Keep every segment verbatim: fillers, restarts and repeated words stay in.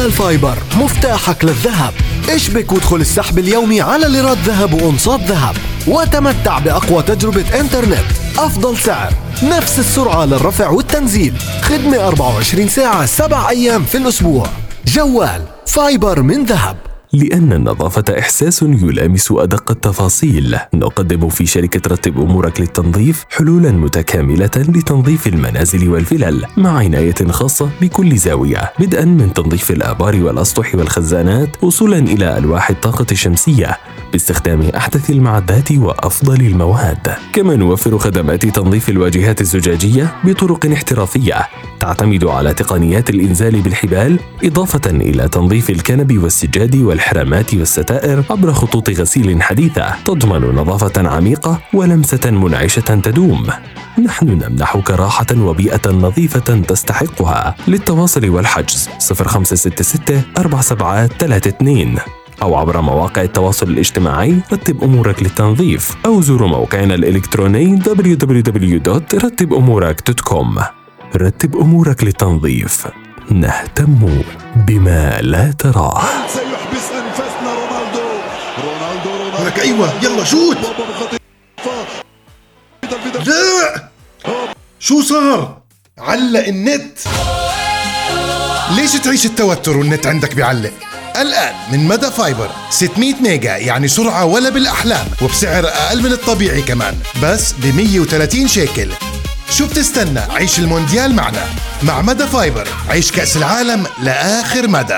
جوال فايبر مفتاحك للذهب. اشبك وادخل السحب اليومي على ليرات ذهب وأنصات ذهب وتمتع بأقوى تجربة انترنت، أفضل سعر، نفس السرعة للرفع والتنزيل، خدمة أربعة وعشرين ساعة سبع أيام في الأسبوع. جوال فايبر من ذهب. لأن النظافة إحساس يلامس أدق التفاصيل، نقدم في شركة رتب أمورك للتنظيف حلولاً متكاملة لتنظيف المنازل والفلل مع عناية خاصة بكل زاوية، بدءاً من تنظيف الآبار والأسطح والخزانات وصولاً إلى ألواح الطاقة الشمسية باستخدام أحدث المعدات وأفضل المواد. كما نوفر خدمات تنظيف الواجهات الزجاجية بطرق احترافية تعتمد على تقنيات الإنزال بالحبال، إضافة إلى تنظيف الكنب والسجاد والحرامات والستائر عبر خطوط غسيل حديثة تضمن نظافة عميقة ولمسة منعشة تدوم. نحن نمنحك راحة وبيئة نظيفة تستحقها. للتواصل والحجز صفر خمسة ستة ستة أربعة سبعة ثلاثة اثنين أو عبر مواقع التواصل الاجتماعي رتب أمورك للتنظيف، أو زوروا موقعنا الإلكتروني دبليو دبليو دبليو دوت رتب أمورك دوت كوم. رتب أمورك للتنظيف، نهتم بما لا تراه. سيحبس أنفاسنا رونالدو رونالدو رونالدو لك أيوة يلا شوت. لا شو صار؟ علق النت. ليش تعيش التوتر والنت عندك بيعلق؟ الآن من مدى فايبر ستمية ميجا، يعني سرعة ولا بالأحلام، وبسعر أقل من الطبيعي كمان، بس ب مية وثلاثين شيكل. شو بتستنى؟ عيش المونديال معنا. مع مدى فايبر عيش كأس العالم لآخر مدى.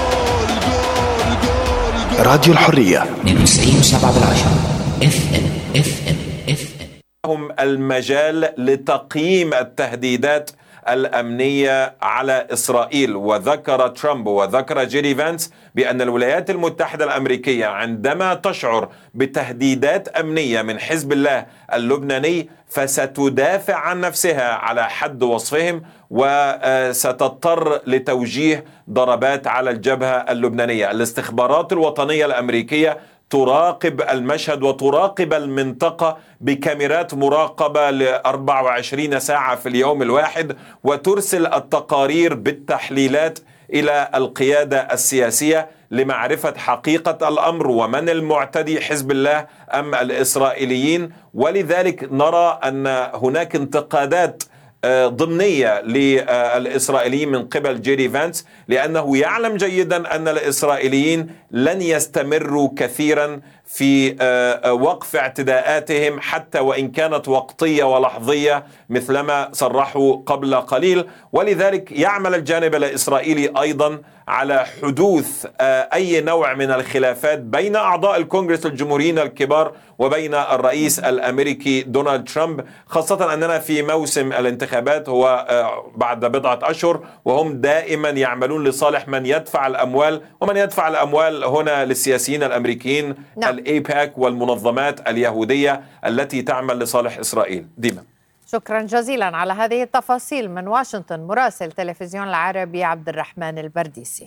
راديو الحرية اثنين وتسعين وسبعة بالعشرة اف ام اف ام اف ام. هم المجال لتقييم التهديدات الأمنية على إسرائيل. وذكر ترامب وذكر جيري فانس بأن الولايات المتحدة الأمريكية عندما تشعر بتهديدات أمنية من حزب الله اللبناني فستدافع عن نفسها على حد وصفهم، وستضطر لتوجيه ضربات على الجبهة اللبنانية. الاستخبارات الوطنية الأمريكية تراقب المشهد وتراقب المنطقة بكاميرات مراقبة ل أربعة وعشرين ساعة في اليوم الواحد، وترسل التقارير بالتحليلات إلى القيادة السياسية لمعرفة حقيقة الأمر ومن المعتدي، حزب الله أم الإسرائيليين. ولذلك نرى أن هناك انتقادات ضمنية للإسرائيليين من قبل جيري فانس، لأنه يعلم جيدا أن الإسرائيليين لن يستمروا كثيرا في وقف اعتداءاتهم حتى وإن كانت وقتية ولحظية مثلما صرحوا قبل قليل. ولذلك يعمل الجانب الإسرائيلي أيضا على حدوث أي نوع من الخلافات بين أعضاء الكونغرس الجمهوريين الكبار وبين الرئيس الأمريكي دونالد ترامب، خاصة أننا في موسم الانتخابات هو بعد بضعة أشهر، وهم دائما يعملون لصالح من يدفع الأموال، ومن يدفع الأموال هنا للسياسيين الأمريكيين نعم. الإيباك والمنظمات اليهودية التي تعمل لصالح إسرائيل. ديما شكرا جزيلا على هذه التفاصيل من واشنطن مراسل تلفزيون العربي عبد الرحمن البرديسي.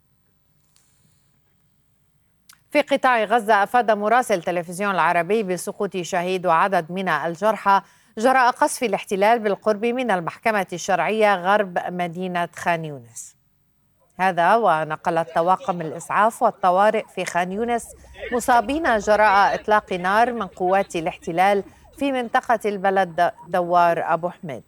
في قطاع غزة أفاد مراسل تلفزيون العربي بسقوط شهيد وعدد من الجرحى جراء قصف الاحتلال بالقرب من المحكمة الشرعية غرب مدينة خان يونس. هذا ونقلت طواقم الإسعاف والطوارئ في خان يونس مصابين جراء إطلاق نار من قوات الاحتلال في منطقة البلد دوار أبو حميد.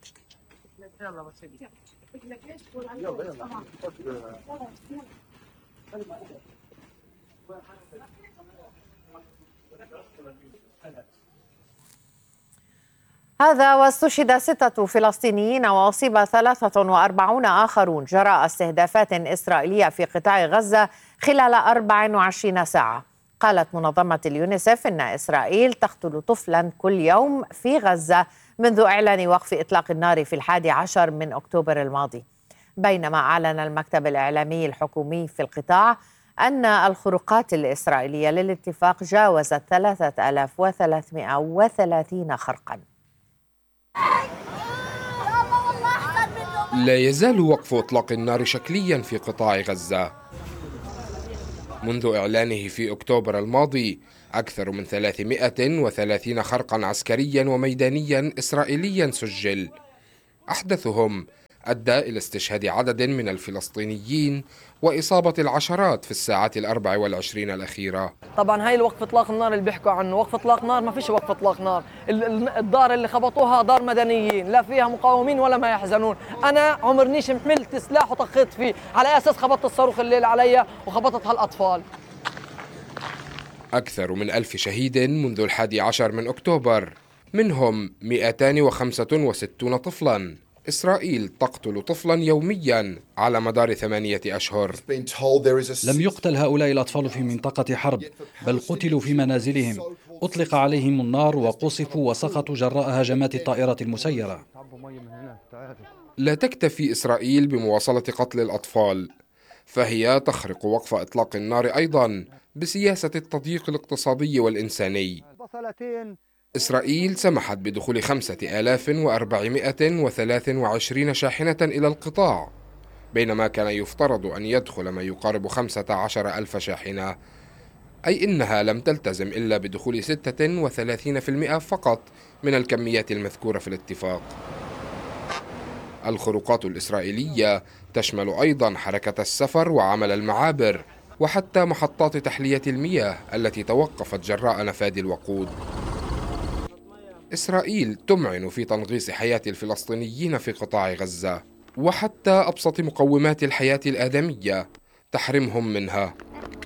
هذا واستشهد ستة فلسطينيين وأصيب ثلاثة وأربعون آخرون جراء استهدافات إسرائيلية في قطاع غزة خلال أربع وعشرين ساعة. قالت منظمة اليونيسف إن إسرائيل تقتل طفلا كل يوم في غزة منذ إعلان وقف إطلاق النار في الحادي عشر من أكتوبر الماضي، بينما أعلن المكتب الإعلامي الحكومي في القطاع أن الخروقات الإسرائيلية للاتفاق جاوزت ثلاثة آلاف وثلاثمائة وثلاثين خرقا. لا يزال وقف إطلاق النار شكليا في قطاع غزة. منذ إعلانه في أكتوبر الماضي أكثر من ثلاثمائة وثلاثين خرقا عسكريا وميدانيا إسرائيليا سجل، أحدثهم أدى إلى استشهاد عدد من الفلسطينيين وإصابة العشرات في الساعات الأربع والعشرين الأخيرة. طبعا هاي الوقف إطلاق النار اللي بيحكوا عنه وقف إطلاق نار، ما فيش وقف إطلاق نار. الدار اللي خبطوها دار مدنيين، لا فيها مقاومين ولا ما يحزنون. أنا عمرنيش حملت سلاح وطخيت فيه، على أساس خبطت الصاروخ الليل علي وخبطت هالأطفال. أكثر من ألف شهيد منذ الحادي عشر من أكتوبر، منهم مئتان وخمسة وستون طفلاً. إسرائيل تقتل طفلاً يومياً على مدار ثمانية أشهر. لم يقتل هؤلاء الأطفال في منطقة حرب، بل قتلوا في منازلهم. أطلق عليهم النار وقصفوا وسقطوا جراء هجمات الطائرة المسيرة. لا تكتفي إسرائيل بمواصلة قتل الأطفال، فهي تخرق وقف إطلاق النار أيضاً بسياسة التضييق الاقتصادي والإنساني. إسرائيل سمحت بدخول خمسة آلاف وأربعمائة وثلاثة وعشرين شاحنة إلى القطاع، بينما كان يفترض أن يدخل ما يقارب خمسة عشر ألف شاحنة، أي إنها لم تلتزم إلا بدخول ستة وثلاثين بالمئة فقط من الكميات المذكورة في الاتفاق. الخروقات الإسرائيلية تشمل أيضا حركة السفر وعمل المعابر وحتى محطات تحلية المياه التي توقفت جراء نفاذ الوقود. إسرائيل تمعن في تنغيص حياة الفلسطينيين في قطاع غزة، وحتى أبسط مقومات الحياة الآدمية تحرمهم منها.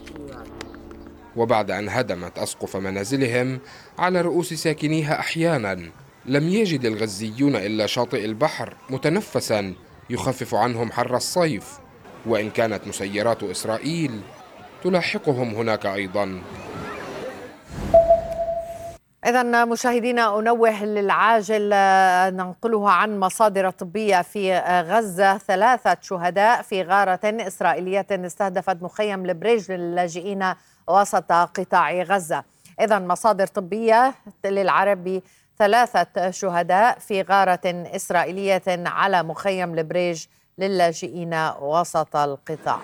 وبعد أن هدمت أسقف منازلهم على رؤوس ساكنيها أحيانا، لم يجد الغزيون إلا شاطئ البحر متنفسا يخفف عنهم حر الصيف، وإن كانت مسيرات إسرائيل تلاحقهم هناك أيضا. إذا مشاهدينا، أنوه للعاجل ننقله عن مصادر طبية في غزة. ثلاثة شهداء في غارة إسرائيلية استهدفت مخيم البريج للاجئين وسط قطاع غزة. إذا مصادر طبية للعربي: ثلاثة شهداء في غارة إسرائيلية على مخيم البريج للاجئين وسط القطاع.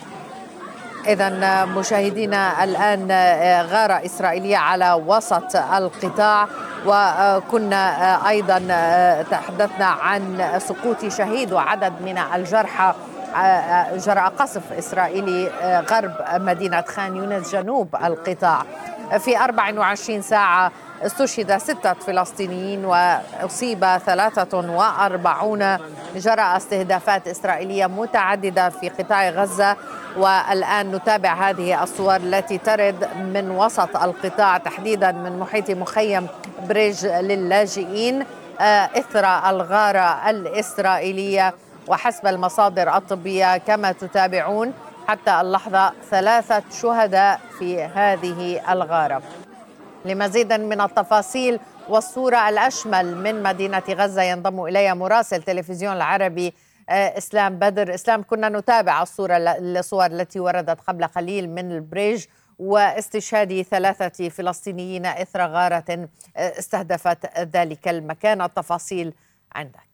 إذا مشاهدينا، الآن غارة إسرائيلية على وسط القطاع، وكنا أيضا تحدثنا عن سقوط شهيد وعدد من الجرحى جراء قصف إسرائيلي غرب مدينة خان يونس جنوب القطاع. في أربع وعشرين ساعة استشهد ستة فلسطينيين وأصيب ثلاثة وأربعون جراء استهدافات إسرائيلية متعددة في قطاع غزة. والآن نتابع هذه الصور التي ترد من وسط القطاع، تحديدا من محيط مخيم بريج للاجئين إثر الغارة الإسرائيلية. وحسب المصادر الطبية كما تتابعون حتى اللحظة ثلاثة شهداء في هذه الغارة. لمزيد من التفاصيل والصورة الأشمل من مدينة غزة ينضم إلي مراسل تلفزيون العربي إسلام بدر. إسلام، كنا نتابع الصورة الصور التي وردت قبل قليل من البريج واستشهاد ثلاثة فلسطينيين إثر غارة استهدفت ذلك المكان. التفاصيل عندك.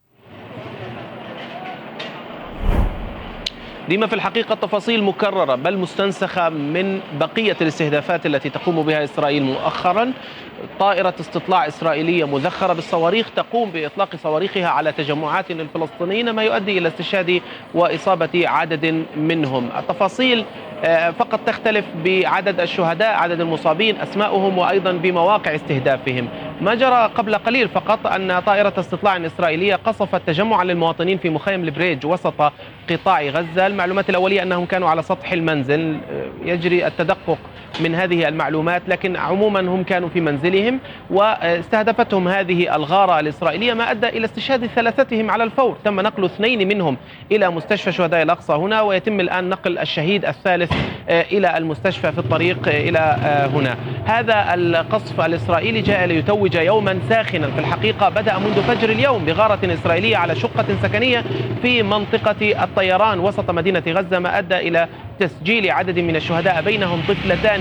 ديما في الحقيقة تفاصيل مكررة بل مستنسخة من بقية الاستهدافات التي تقوم بها إسرائيل مؤخرا. طائرة استطلاع إسرائيلية مذخرة بالصواريخ تقوم بإطلاق صواريخها على تجمعات للفلسطينيين، ما يؤدي إلى استشهاد وإصابة عدد منهم. التفاصيل فقط تختلف بعدد الشهداء، عدد المصابين، أسماؤهم، وأيضا بمواقع استهدافهم. ما جرى قبل قليل فقط أن طائرة استطلاع إسرائيلية قصفت تجمعا للمواطنين في مخيم البريج وسط قطاع غزة. المعلومات الأولية أنهم كانوا على سطح المنزل، يجري التدقق من هذه المعلومات، لكن عموما هم كانوا في منزلهم واستهدفتهم هذه الغارة الإسرائيلية، ما أدى إلى استشهاد ثلاثتهم على الفور. تم نقل اثنين منهم إلى مستشفى شهداء الأقصى هنا، ويتم الآن نقل الشهيد الثالث إلى المستشفى في الطريق إلى هنا. هذا القصف الإسرائيلي جاء ليتوج يوما ساخنا في الحقيقة، بدأ منذ فجر اليوم بغارة إسرائيلية على شقة سكنية في منطقة الطيران وسط مدينة غزة، ما أدى إلى تسجيل عدد من الشهداء بينهم طفلتان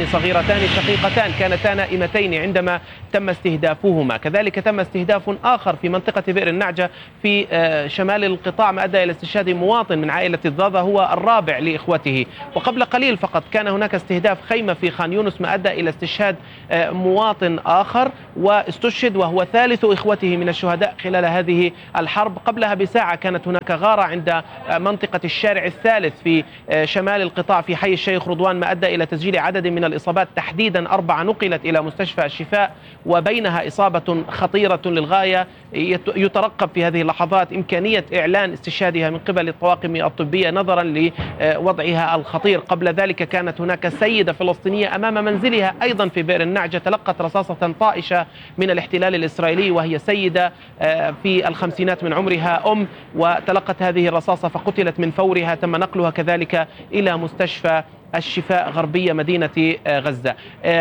صغيرتان شقيقتان كانتا نائمتين عندما تم استهدافهما. كذلك تم استهداف آخر في منطقة بئر النعجة في شمال القطاع ما أدى إلى استشهاد مواطن من عائلة الضاضة هو الرابع لإخوته. وقبل قليل فقط كان هناك استهداف خيمة في خان يونس ما أدى إلى استشهاد مواطن آخر واستشهد وهو ثالث إخوته من الشهداء خلال هذه الحرب. قبلها بساعة كانت هناك غارة عند منطقة الشارع الثالث في شمال القطاع في حي الشيخ رضوان ما أدى إلى تسجيل عدد من الإصابات، تحديدا أربعة نقلت إلى مستشفى الشفاء وبينها إصابة خطيرة للغاية يترقب في هذه اللحظات إمكانية إعلان استشهادها من قبل الطواقم الطبية نظرا لوضعها الخطير. قبل ذلك كانت هناك سيدة فلسطينية أمام منزلها أيضا في بئر النعجة تلقت رصاصة طائشة من الاحتلال الإسرائيلي، وهي سيدة في الخمسينات من عمرها أم، وتلقت هذه الرصاصة فقتلت من فورها. تم نقلها كذلك إلى مستشفى الشفاء غربية مدينة غزة.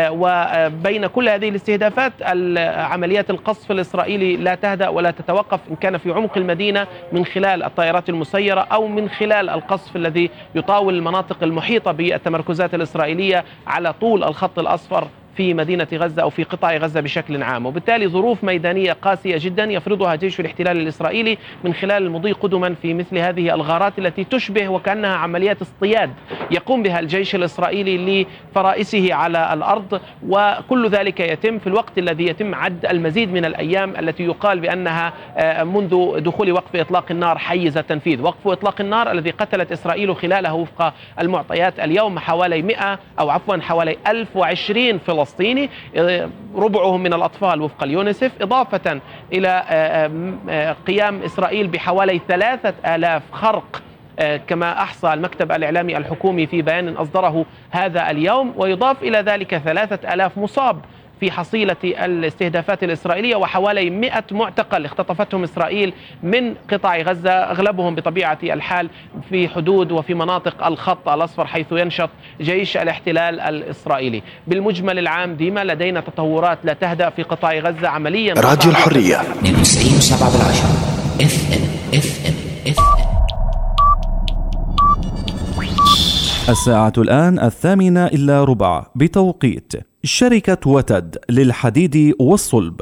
وبين كل هذه الاستهدافات عمليات القصف الإسرائيلي لا تهدأ ولا تتوقف، إن كان في عمق المدينة من خلال الطائرات المسيرة أو من خلال القصف الذي يطاول المناطق المحيطة بالتمركزات الإسرائيلية على طول الخط الأصفر في مدينة غزة أو في قطاع غزة بشكل عام. وبالتالي ظروف ميدانية قاسية جدا يفرضها جيش الاحتلال الإسرائيلي من خلال المضي قدما في مثل هذه الغارات التي تشبه وكأنها عمليات اصطياد يقوم بها الجيش الإسرائيلي لفرائسه على الأرض، وكل ذلك يتم في الوقت الذي يتم عد المزيد من الأيام التي يقال بأنها منذ دخول وقف إطلاق النار حيز التنفيذ. وقف إطلاق النار الذي قتلت إسرائيل خلاله وفق المعطيات اليوم حوالي مئة أو عفوا حوالي ألف وعشرين فلسطيني فلسطيني، ربعهم من الأطفال وفق اليونسف، إضافة إلى قيام إسرائيل بحوالي ثلاثة آلاف خرق كما أحصى المكتب الإعلامي الحكومي في بيان أصدره هذا اليوم، ويضاف إلى ذلك ثلاثة آلاف مصاب في حصيلة الاستهدافات الإسرائيلية وحوالي مئة معتقل اختطفتهم إسرائيل من قطاع غزة، أغلبهم بطبيعة الحال في حدود وفي مناطق الخط الأصفر حيث ينشط جيش الاحتلال الإسرائيلي. بالمجمل العام ديما لدينا تطورات لا تهدأ في قطاع غزة عمليا. راديو الحرية اثنين وتسعين وسبعة بالعشرة اف ام اف ام اف ام. الساعة الآن الثامنة إلا ربع بتوقيت. شركة وتد للحديد والصلب.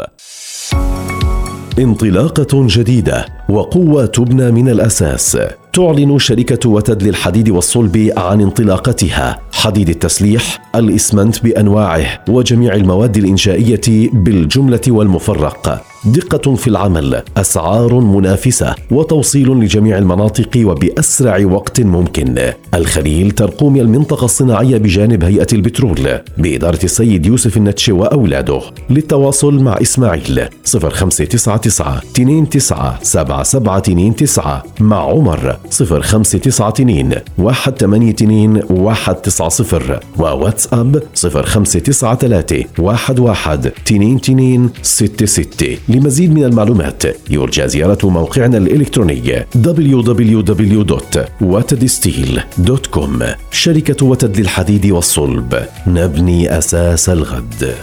انطلاقة جديدة وقوة تبنى من الأساس. تعلن شركة وتد للحديد والصلب عن انطلاقتها حديد التسليح، الإسمنت بأنواعه وجميع المواد الإنشائية بالجملة والمفرق. دقة في العمل، أسعار منافسة، وتوصيل لجميع المناطق وبأسرع وقت ممكن. الخليل ترقوم المنطقة الصناعية بجانب هيئة البترول بإدارة السيد يوسف النتش وأولاده. للتواصل مع إسماعيل صفر خمسة تسعة تسعة اثنين تسعة سبعة سبعة اثنين تسعة، مع عمر صفر خمسة تسعة اثنين واحد ثمانية اثنين واحد تسعة صفر، وواتساب صفر خمسة تسعة ثلاثة واحد واحد اثنين اثنين ستة ستة. لمزيد من المعلومات يرجى زيارة موقعنا الإلكتروني دبليو دبليو دبليو دوت وتد ستيل دوت كوم. شركة وتد للحديد والصلب، نبني أساس الغد.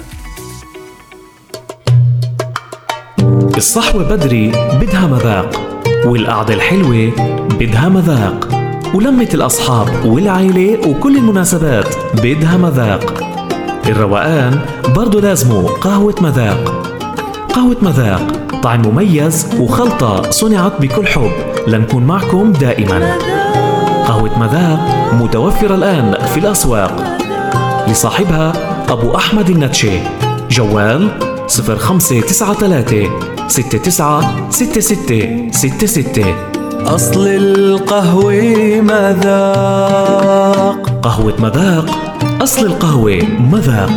الصحوة بدري بدها مذاق، والقعدة الحلوة بدها مذاق، ولمة الأصحاب والعائلة وكل المناسبات بدها مذاق. الروقان برضو لازمه قهوة مذاق. قهوة مذاق طعم مميز وخلطة صنعت بكل حب لنكون معكم دائما. قهوة مذاق متوفرة الآن في الأسواق. لصاحبها أبو أحمد النتشي. جوال صفر خمسة تسعة ثلاثة ستة تسعة ستة ستة ستة ستة. أصل القهوة مذاق. قهوة مذاق، أصل القهوة مذاق.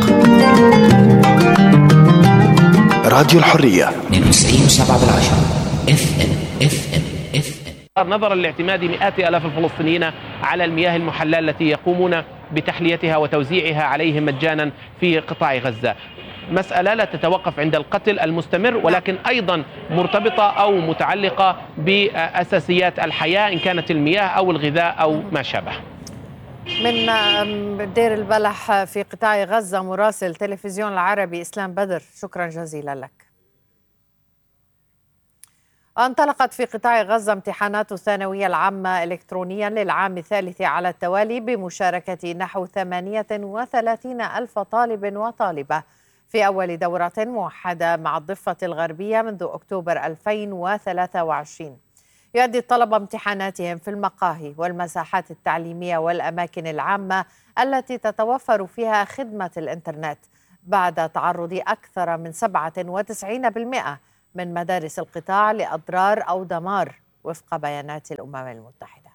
راديو الحرية اثنين وتسعين وسبعة بالعشرة اف ام اف ام اف ام. نظرا لاعتماد مئات آلاف الفلسطينيين على المياه المحلاة التي يقومون بتحليتها وتوزيعها عليهم مجانا في قطاع غزة. مسألة لا تتوقف عند القتل المستمر، ولكن أيضا مرتبطة أو متعلقة بأساسيات الحياة إن كانت المياه أو الغذاء أو ما شابه. من دير البلح في قطاع غزة مراسل تلفزيون العربي إسلام بدر، شكرا جزيلا لك. وانطلقت في قطاع غزة امتحانات الثانوية العامة إلكترونيا للعام الثالث على التوالي بمشاركة نحو ثمانية وثلاثين ألف طالب وطالبة في أول دورة موحدة مع الضفة الغربية منذ أكتوبر ألفين وثلاثة وعشرين. يؤدي الطلبة امتحاناتهم في المقاهي والمساحات التعليمية والأماكن العامة التي تتوفر فيها خدمة الإنترنت بعد تعرض أكثر من سبعة وتسعين بالمئة من مدارس القطاع لأضرار أو دمار وفق بيانات الأمم المتحدة.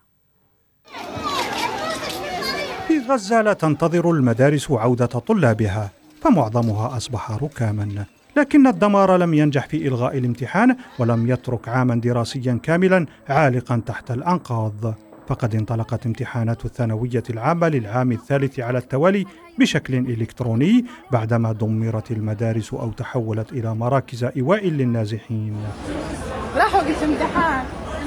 في غزة لا تنتظر المدارس عودة طلابها، فمعظمها أصبح ركاما، لكن الدمار لم ينجح في إلغاء الامتحان ولم يترك عاما دراسيا كاملا عالقا تحت الأنقاض. فقد انطلقت امتحانات الثانوية العامة للعام الثالث على التوالي بشكل إلكتروني بعدما دمرت المدارس أو تحولت إلى مراكز إيواء للنازحين. راحوا قلت امتحان.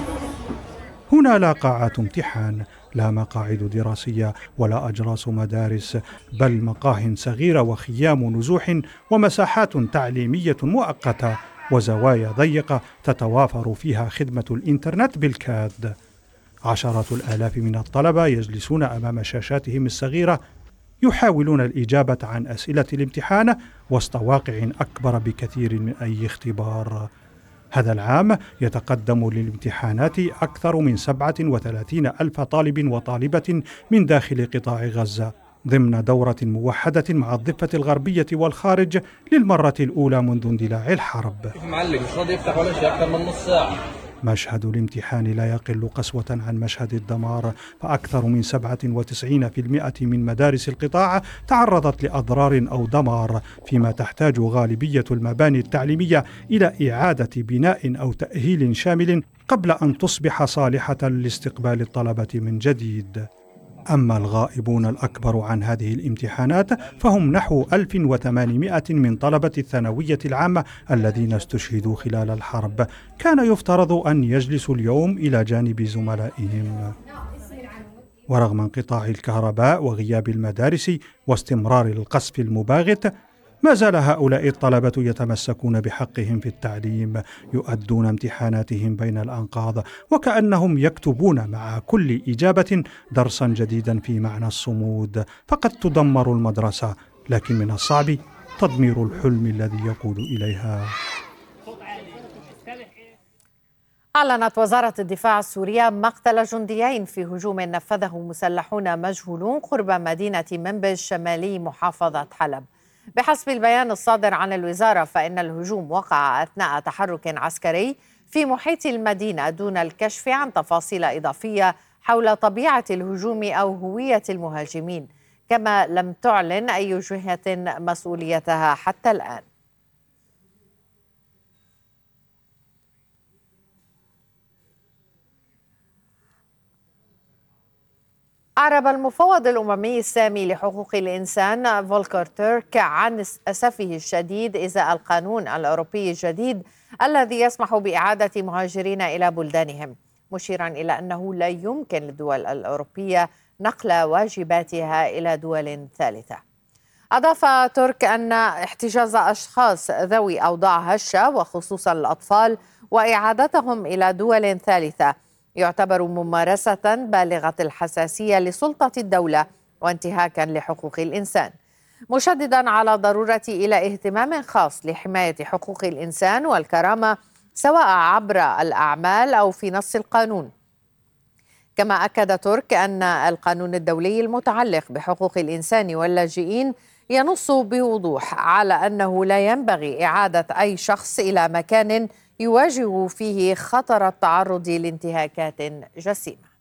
هنا لا قاعات امتحان، لا مقاعد دراسية ولا أجراس مدارس، بل مقاه صغيرة وخيام نزوح ومساحات تعليمية مؤقتة وزوايا ضيقة تتوافر فيها خدمة الإنترنت بالكاد. عشرات الآلاف من الطلبة يجلسون أمام شاشاتهم الصغيرة يحاولون الإجابة عن أسئلة الامتحان وسط واقع أكبر بكثير من أي اختبار. هذا العام يتقدم للامتحانات أكثر من سبعة وثلاثين ألف طالب وطالبة من داخل قطاع غزة ضمن دورة موحدة مع الضفة الغربية والخارج للمرة الأولى منذ اندلاع الحرب. معلق مش راضي يفتح ولا شيء أكثر من نص ساعة. مشهد الامتحان لا يقل قسوة عن مشهد الدمار، فأكثر من سبعة وتسعين بالمئة من مدارس القطاع تعرضت لأضرار أو دمار، فيما تحتاج غالبية المباني التعليمية إلى إعادة بناء أو تأهيل شامل قبل أن تصبح صالحة لاستقبال الطلبة من جديد. أما الغائبون الأكبر عن هذه الامتحانات فهم نحو ألف وثمانمائة من طلبة الثانوية العامة الذين استشهدوا خلال الحرب، كان يفترض أن يجلسوا اليوم إلى جانب زملائهم. ورغم انقطاع الكهرباء وغياب المدارس واستمرار القصف المباغت، ما زال هؤلاء الطلبة يتمسكون بحقهم في التعليم، يؤدون امتحاناتهم بين الأنقاض وكأنهم يكتبون مع كل إجابة درسا جديدا في معنى الصمود. فقد تدمر المدرسة، لكن من الصعب تدمير الحلم الذي يقود إليها. أعلنت وزارة الدفاع السورية مقتل جنديين في هجوم نفذه مسلحون مجهولون قرب مدينة منبج شمالي محافظة حلب. بحسب البيان الصادر عن الوزارة فإن الهجوم وقع أثناء تحرك عسكري في محيط المدينة دون الكشف عن تفاصيل إضافية حول طبيعة الهجوم أو هوية المهاجمين، كما لم تعلن أي جهة مسؤوليتها حتى الآن. أعرب المفوض الأممي السامي لحقوق الإنسان فولكر تيرك عن أسفه الشديد إزاء القانون الأوروبي الجديد الذي يسمح بإعادة مهاجرين إلى بلدانهم، مشيرا إلى أنه لا يمكن للدول الأوروبية نقل واجباتها إلى دول ثالثة. أضاف ترك أن احتجاز أشخاص ذوي أوضاع هشة وخصوصا الأطفال وإعادتهم إلى دول ثالثة يعتبر ممارسة بالغة الحساسية لسلطة الدولة وانتهاكا لحقوق الإنسان، مشددا على ضرورة إلى اهتمام خاص لحماية حقوق الإنسان والكرامة سواء عبر الأعمال أو في نص القانون. كما أكد ترك أن القانون الدولي المتعلق بحقوق الإنسان واللاجئين ينص بوضوح على أنه لا ينبغي إعادة أي شخص إلى مكان يواجه فيه خطر التعرض لانتهاكات جسيمة.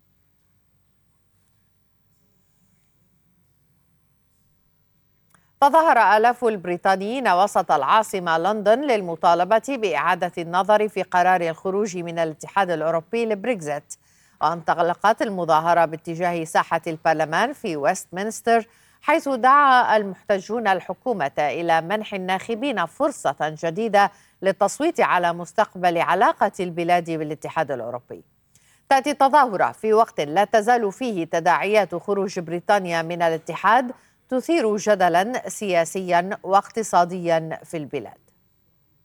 تظاهر آلاف البريطانيين وسط العاصمة لندن للمطالبة بإعادة النظر في قرار الخروج من الاتحاد الأوروبي لبريكزيت، وانطلقت المظاهرة باتجاه ساحة البرلمان في ويستمنستر، حيث دعا المحتجون الحكومة إلى منح الناخبين فرصة جديدة للتصويت على مستقبل علاقة البلاد بالاتحاد الأوروبي. تأتي التظاهرة في وقت لا تزال فيه تداعيات خروج بريطانيا من الاتحاد تثير جدلا سياسيا واقتصاديا في البلاد.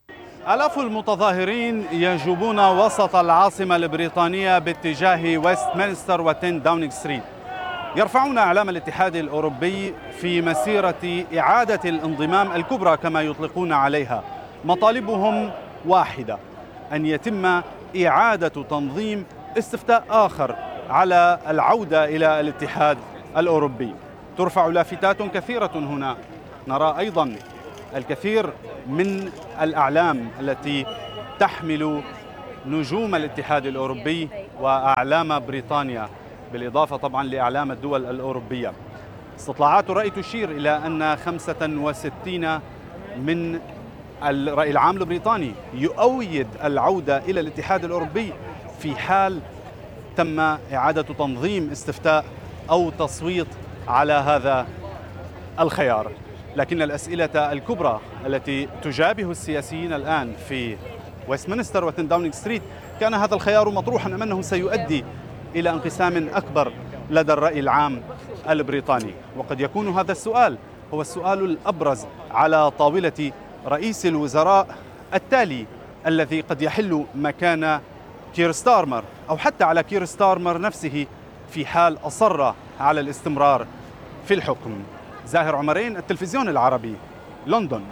آلاف المتظاهرين يجوبون وسط العاصمة البريطانية باتجاه ويستمنستر وتن داونينغ ستريت، يرفعون أعلام الاتحاد الأوروبي في مسيرة إعادة الانضمام الكبرى كما يطلقون عليها. مطالبهم واحدة، أن يتم إعادة تنظيم استفتاء آخر على العودة إلى الاتحاد الأوروبي. ترفع لافتات كثيرة هنا، نرى أيضا الكثير من الأعلام التي تحمل نجوم الاتحاد الأوروبي وأعلام بريطانيا، بالإضافة طبعا لأعلام الدول الأوروبية. استطلاعات الرأي تشير إلى أن خمسة وستين من الرأي العام البريطاني يؤيد العودة إلى الاتحاد الأوروبي في حال تم إعادة تنظيم استفتاء أو تصويت على هذا الخيار. لكن الأسئلة الكبرى التي تجابه السياسيين الآن في ويستمنستر وتن داونينغ ستريت، كان هذا الخيار مطروحا أم أنه سيؤدي إلى انقسام أكبر لدى الرأي العام البريطاني؟ وقد يكون هذا السؤال هو السؤال الأبرز على طاولة رئيس الوزراء التالي، الذي قد يحل مكان كير ستارمر أو حتى على كير ستارمر نفسه في حال أصر على الاستمرار في الحكم. زاهر عمرين، التلفزيون العربي، لندن.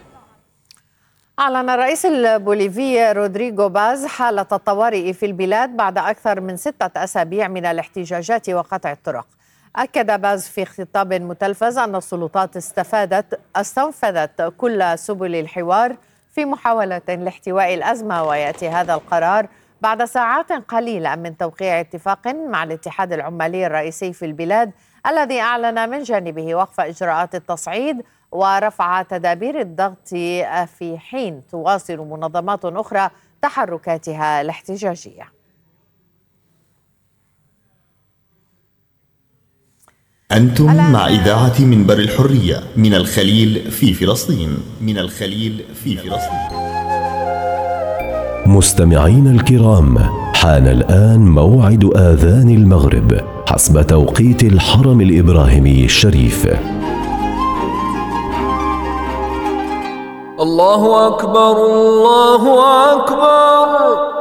أعلن الرئيس البوليفي رودريغو باز حالة الطوارئ في البلاد بعد أكثر من ستة أسابيع من الاحتجاجات وقطع الطرق. أكد باز في خطاب متلفز أن السلطات استفادت استنفذت كل سبل الحوار في محاولة لاحتواء الأزمة، ويأتي هذا القرار بعد ساعات قليلة من توقيع اتفاق مع الاتحاد العمالي الرئيسي في البلاد، الذي أعلن من جانبه وقف إجراءات التصعيد ورفع تدابير الضغط في حين تواصل منظمات أخرى تحركاتها الاحتجاجية. أنتم مع إذاعة منبر الحرية من الخليل في فلسطين من الخليل في فلسطين. مستمعين الكرام، حان الآن موعد آذان المغرب حسب توقيت الحرم الإبراهيمي الشريف. الله أكبر الله أكبر.